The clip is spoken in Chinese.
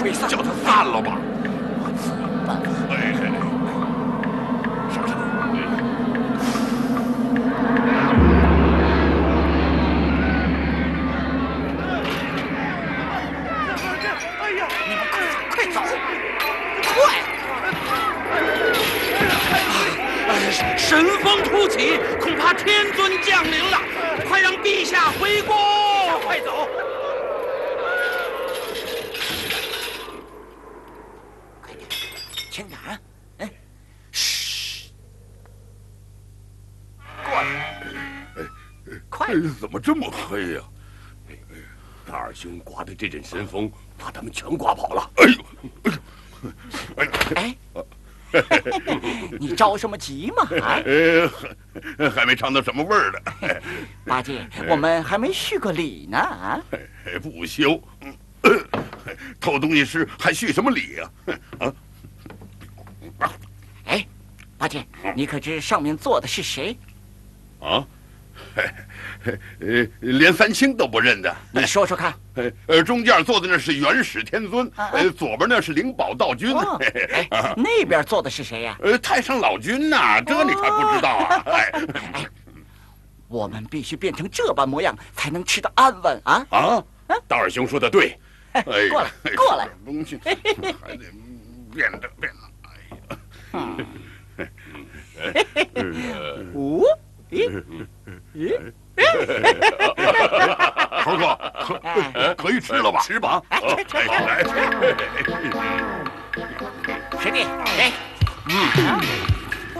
没散， 叫他散了吧。哎，上山。 哎呀，你们快走，快！神风突起，恐怕天尊降临了，快让陛下回宫！快走！快点，轻点啊！哎，嘘，过来！快！ 怎么这么黑呀？ 大二兄刮的这阵神风，把他们全刮跑了。 哎，你着什么急嘛？啊， 还没尝到什么味儿呢。 八戒，我们还没续过礼呢啊！ 不休，偷东西时还续什么礼呀？ 哎，八戒，你可知上面坐的是谁？ 啊？连三清都不认得。 你说说看。 中间坐的那是元始天尊，左边那是灵宝道君。 那边坐的是谁呀？ 太上老君呐，这你还不知道啊？ 哎，我们必须变成这般模样，才能吃得安稳啊！ 啊，大二兄说的对。 过来，过来， 东西还得变着。 哦，咦？ 猴哥，可以吃了吧？ 吃吧， 来，师弟，给。